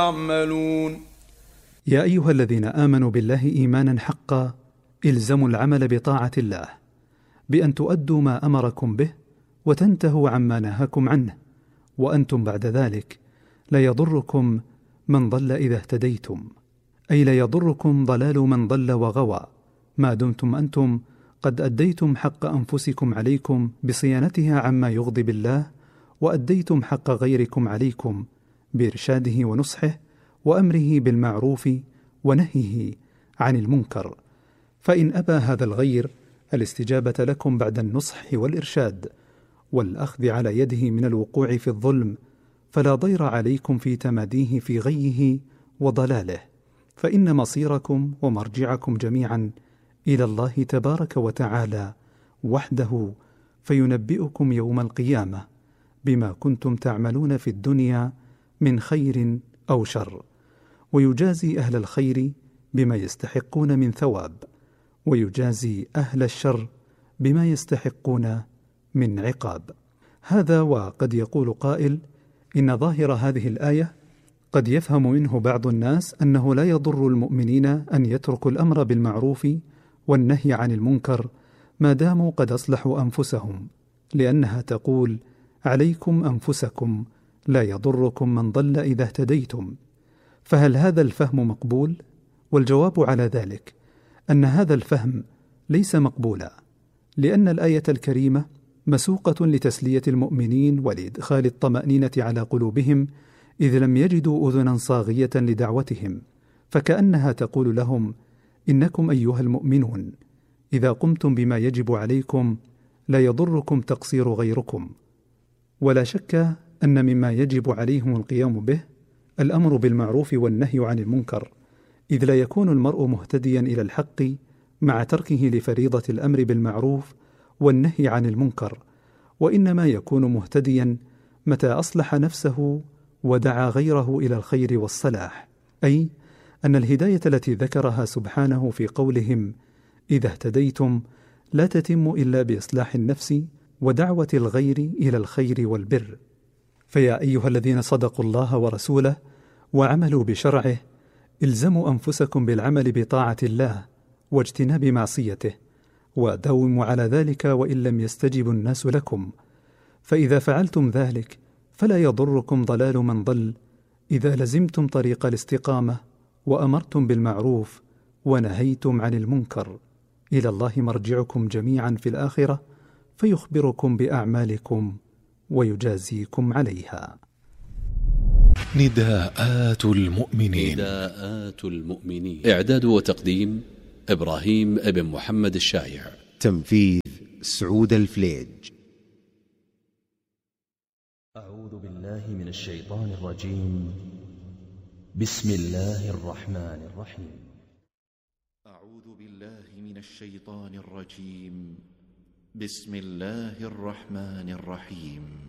يعملون. يا أيها الذين آمنوا بالله إيمانا حقا الزموا العمل بطاعة الله بأن تؤدوا ما أمركم به وتنتهوا عما نهاكم عنه، وأنتم بعد ذلك لا يضركم من ضل إذا اهتديتم، أي لا يضركم ضلال من ضل وغوى ما دمتم أنتم قد أديتم حق أنفسكم عليكم بصيانتها عما يغضب الله، وأديتم حق غيركم عليكم بإرشاده ونصحه وأمره بالمعروف ونهيه عن المنكر. فإن أبى هذا الغير الاستجابة لكم بعد النصح والإرشاد والأخذ على يده من الوقوع في الظلم، فلا ضير عليكم في تماديه في غيه وضلاله، فإن مصيركم ومرجعكم جميعا إلى الله تبارك وتعالى وحده، فينبئكم يوم القيامة بما كنتم تعملون في الدنيا من خير أو شر، ويجازي أهل الخير بما يستحقون من ثواب، ويجازي أهل الشر بما يستحقون من عقاب. هذا وقد يقول قائل إن ظاهر هذه الآية قد يفهم منه بعض الناس أنه لا يضر المؤمنين أن يتركوا الأمر بالمعروف والنهي عن المنكر ما داموا قد أصلحوا أنفسهم، لأنها تقول عليكم أنفسكم لا يضركم من ضل إذا اهتديتم. فهل هذا الفهم مقبول؟ والجواب على ذلك أن هذا الفهم ليس مقبولا، لأن الآية الكريمة مسوقة لتسلية المؤمنين ولإدخال الطمأنينة على قلوبهم، إذ لم يجدوا أذنا صاغية لدعوتهم، فكأنها تقول لهم إنكم أيها المؤمنون إذا قمتم بما يجب عليكم لا يضركم تقصير غيركم. ولا شك أن مما يجب عليهم القيام به الأمر بالمعروف والنهي عن المنكر، إذ لا يكون المرء مهتديا إلى الحق مع تركه لفريضة الأمر بالمعروف والنهي عن المنكر، وإنما يكون مهتديا متى أصلح نفسه ودعا غيره إلى الخير والصلاح، أي أن الهداية التي ذكرها سبحانه في قولهم إذا اهتديتم لا تتم إلا بإصلاح النفس ودعوة الغير إلى الخير والبر. فيا أيها الذين صدقوا الله ورسوله وعملوا بشرعه الزموا أنفسكم بالعمل بطاعة الله واجتناب معصيته، وداوموا على ذلك وإن لم يستجب الناس لكم، فإذا فعلتم ذلك فلا يضركم ضلال من ضل إذا لزمتم طريق الاستقامة وأمرتم بالمعروف ونهيتم عن المنكر. إلى الله مرجعكم جميعا في الآخرة فيخبركم بأعمالكم ويجازيكم عليها. نداءات المؤمنين. إعداد وتقديم إبراهيم ابن محمد الشايع. تنفيذ سعود الفليج. أعوذ بالله من الشيطان الرجيم. بسم الله الرحمن الرحيم. أعوذ بالله من الشيطان الرجيم. بسم الله الرحمن الرحيم.